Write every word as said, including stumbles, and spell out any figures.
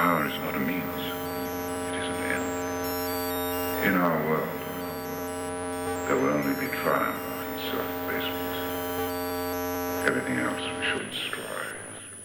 Power is not a means, it is an end. In our world, there will only be triumph and self-abasement. Everything else we shall destroy.